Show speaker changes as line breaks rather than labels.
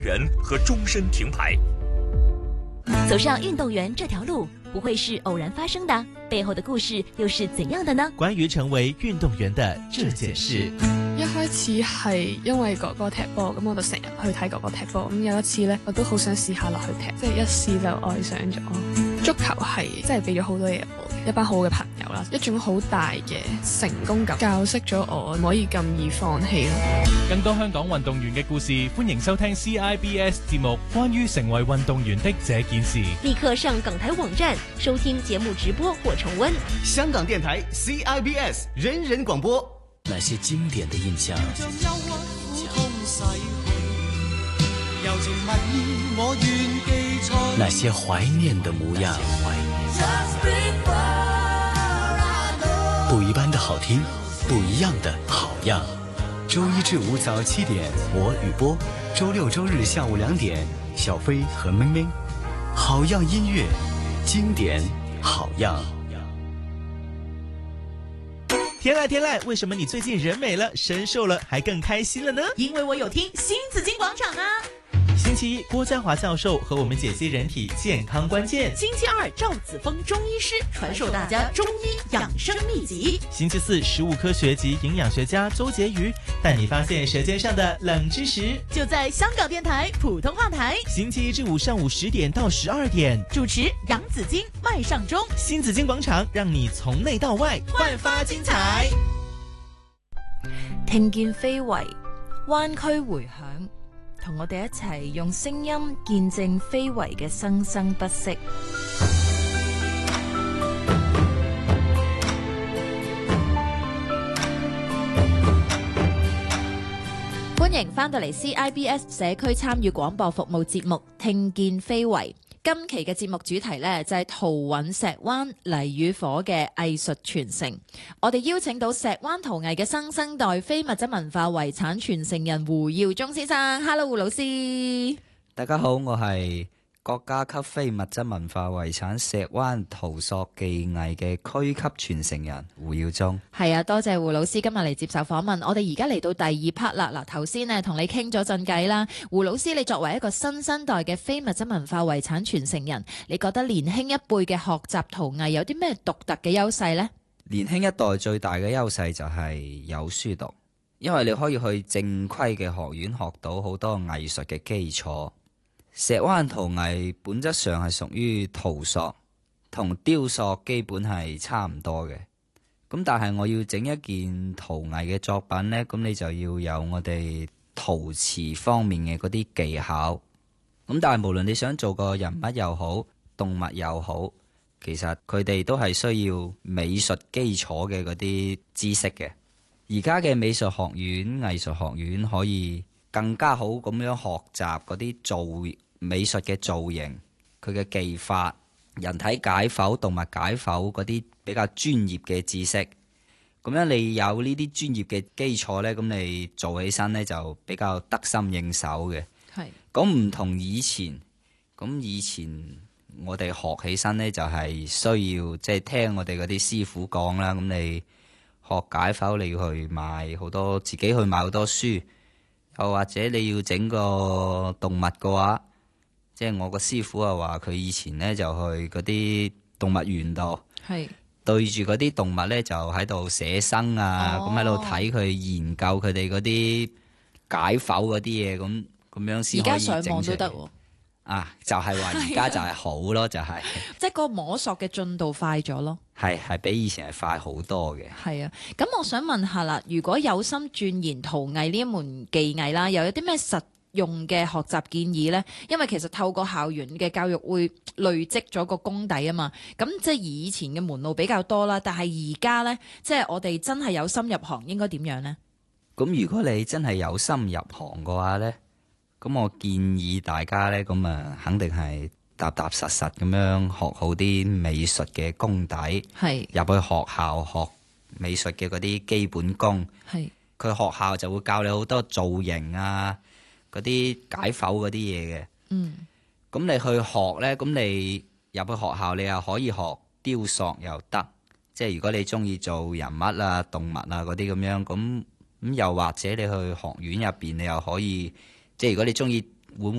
人和终身停牌。
走上运动员这条路不会是偶然发生的，背后的故事又是怎样的呢？
关于成为运动员的这件事，
一開始係因為哥哥踢波，咁我就成日去睇哥哥踢波。咁有一次呢，我都好想試下落去踢，即係一試就愛上咗。足球係真係俾咗好多嘢我，一班好嘅朋友啦，一種好大嘅成功感，教識咗我唔可以咁易放棄咯。
更多香港運動員嘅故事，歡迎收聽 CIBS 節目《關於成為運動員的這件事》。
立刻上港台網站收聽節目直播或重溫。
香港電台 CIBS 人人廣播。
那些經典的印象，那些懷念的模樣，不一般的好聽，不一樣的好樣。周一至五早7點，我雨波；周六周日下午2點，小飛和明明。好樣音樂，經典好樣。
天籁天籁，為什麼你最近人美了，身瘦了，還更開心了呢？
因為我有聽新紫荊廣場啊。
星期一，郭嘉華教授和我們解析人體健康關鍵。
星期二，趙子峰中醫師傳授大家中醫養生秘籍。
星期四，食物科學及營養學家周潔瑜帶你發現舌尖上的冷知識。
就在香港電台普通話台。
星期一至五上午10點到12點，
主持楊子矜、麥尚中。
新紫荊廣場，讓你從內到外煥發精彩。
聽見非遺，灣區回響。同我哋一齊用聲音見證非遺嘅生生不息。歡迎返到嚟 CIBS 社區參與廣播服務節目《聽見非遺》。今期嘅節目主題呢，就係陶韻石灣泥與火嘅藝術傳承。我哋邀請到石灣陶藝嘅新生代非物質文化遺產傳承人胡耀宗先生。Hello， 胡老師。
大家好，我係國家級非物質文化遺產石灣陶塑技藝嘅區級傳承人胡耀宗。
係啊，多謝胡老師今日嚟接受訪問。我哋而家嚟到第二 part 啦。嗱，頭先呢同你傾咗陣偈啦。胡老師，你作為一個新生代嘅非物質文化遺產傳承人，你覺得年輕一輩嘅學習陶藝有啲咩獨特嘅優勢呢？
年輕一代最大嘅優勢就係有書讀，因為你可以去正規嘅學院學到好多藝術嘅基礎。石灣陶藝本質上係屬於陶塑，同雕塑基本係差唔多嘅。咁但係我要整一件陶藝嘅作品呢，咁你就要有我哋陶瓷方面嘅嗰啲技巧。咁但係無論你想做個人物又好，動物又好，其實佢哋都係需要美術基礎嘅嗰啲知識嘅。而家嘅美術學院、藝術學院可以更加好咁樣學習嗰啲美術嘅造型，佢嘅技法、人體解剖、動物解剖嗰啲比較專業嘅知識。咁樣你有呢啲專業嘅基礎呢，咁你做起身呢就比較得心應手嘅。
係。
咁唔同以前，咁以前我哋學起身呢，就係需要即係聽我哋嗰啲師傅講啦。咁你學解剖，你要去買好多，自己去買好多書。又或者你要整個動物嘅話，即係我個師傅啊話佢以前呢就去嗰啲動物園度，
係
對住嗰啲動物呢就喺度寫生啊，咁喺度睇佢研究佢哋嗰啲解剖嗰啲嘢，咁樣先可以整出嚟。而家上網都得喎。啊，就係話而家就係好咯，就係
即係個摸索嘅進度快咗咯。
係比以前係快好多嘅。
係啊，咁我想問下啦，如果有心鑽研陶藝呢一門技藝啦，又有啲咩實用嘅學習建議呢？因為其實透過校園嘅教育會累積咗個功底啊嘛。咁即係以前嘅門路比較多啦，但係而家呢，即係我哋真係有心入行，應該點樣呢？
咁如果你真係有心入行嘅話呢，咁我建議大家呢，咁啊肯定係踏踏實實咁樣學好啲美術嘅功底，係入去學校學美術嘅嗰啲基本功，係佢學校就會教你好多造型啊，嗰啲解剖嗰啲嘢嘅。咁你去學呢，咁你入去學校你又可以學雕塑又得，即係如果你中意做人物啊、動物啊嗰啲咁樣，咁又或者你去學院入邊你又可以。即係如果你中意會唔